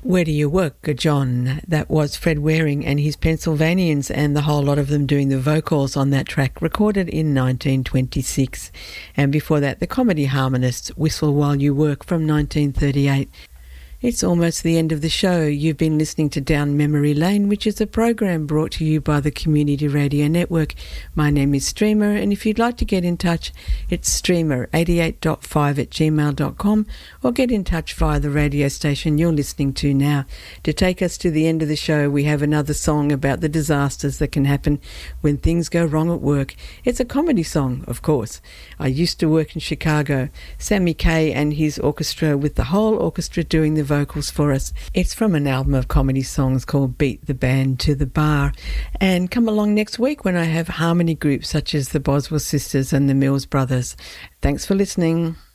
Where Do You Work, John? That was Fred Waring and his Pennsylvanians, and the whole lot of them doing the vocals on that track, recorded in 1926. And before that, the Comedy Harmonists, Whistle While You Work, from 1938. It's almost the end of the show. You've been listening to Down Memory Lane, which is a program brought to you by the Community Radio Network. My name is Streamer, and if you'd like to get in touch, it's streamer88.5@gmail.com, or get in touch via the radio station you're listening to now. To take us to the end of the show, we have another song about the disasters that can happen when things go wrong at work. It's a comedy song, of course. I used to work in Chicago. Sammy Kaye and his orchestra, with the whole orchestra doing the vocals for us. It's from an album of comedy songs called Beat the Band to the Bar. And come along next week when I have harmony groups such as the Boswell Sisters and the Mills Brothers. Thanks for listening.